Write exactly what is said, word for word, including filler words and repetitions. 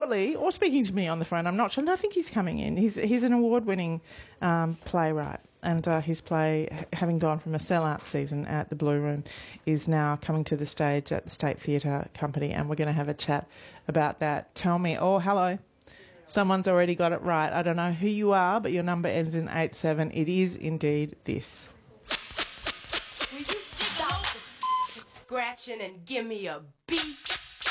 shortly, or speaking to me on the phone. I'm not sure. No, I think he's coming in. He's he's an award-winning um, playwright, and uh, his play, having gone from a sellout season at the Blue Room, is now coming to the stage at the State Theatre Company, and we're going to have a chat about that. Tell me, oh, hello. Someone's already got it right. I don't know who you are, but your number ends in eight seven. It is indeed this. Will you stop scratching and give me a beat?